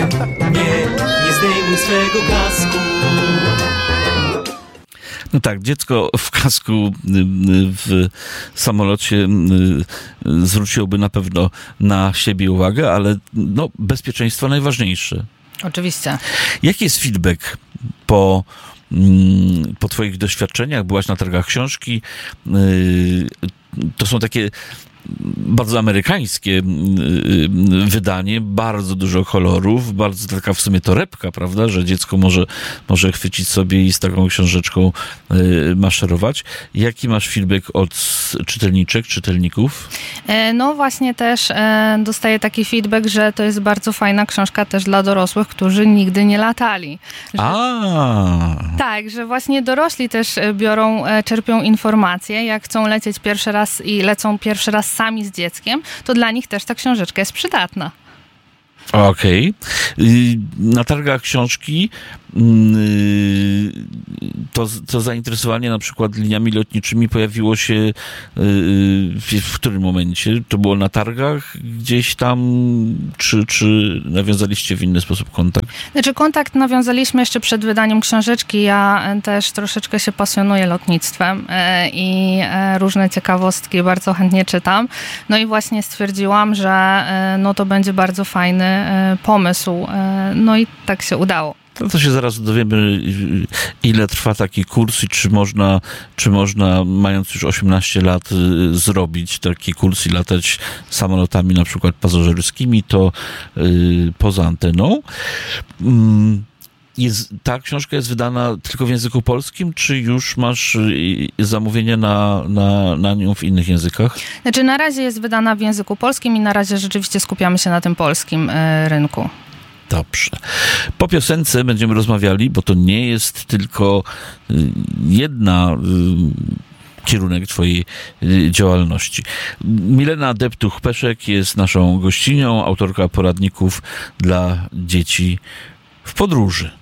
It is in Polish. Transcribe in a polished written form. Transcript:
Nie zdejmuj swego kasku. No tak, dziecko w kasku w samolocie zwróciłoby na pewno na siebie uwagę, ale no, bezpieczeństwo najważniejsze. Oczywiście. Jaki jest feedback po twoich doświadczeniach? Byłaś na targach książki. To są takie bardzo amerykańskie wydanie, bardzo dużo kolorów, bardzo taka w sumie torebka, prawda, że dziecko może chwycić sobie i z taką książeczką maszerować. Jaki masz feedback od czytelniczek, czytelników? No właśnie też dostaję taki feedback, że to jest bardzo fajna książka też dla dorosłych, którzy nigdy nie latali. Tak, że właśnie dorośli też czerpią informacje, jak chcą lecieć pierwszy raz i lecą pierwszy raz sami z dzieckiem, to dla nich też ta książeczka jest przydatna. Okej. Na targach książki to zainteresowanie na przykład liniami lotniczymi pojawiło się w którym momencie? To było na targach gdzieś tam, czy nawiązaliście w inny sposób kontakt? Znaczy kontakt nawiązaliśmy jeszcze przed wydaniem książeczki. Ja też troszeczkę się pasjonuję lotnictwem i różne ciekawostki bardzo chętnie czytam. No i właśnie stwierdziłam, że no to będzie bardzo fajny pomysł. No i tak się udało. No to się zaraz dowiemy, ile trwa taki kurs i czy można mając już 18 lat, zrobić taki kurs i latać samolotami na przykład pasażerskimi, to poza anteną. Ta książka jest wydana tylko w języku polskim, czy już masz zamówienie na nią w innych językach? Znaczy na razie jest wydana w języku polskim i na razie rzeczywiście skupiamy się na tym polskim rynku. Dobrze. Po piosence będziemy rozmawiali, bo to nie jest tylko jedna kierunek twojej działalności. Milena Deptuch-Peszek jest naszą gościnią, autorka poradników dla dzieci w podróży.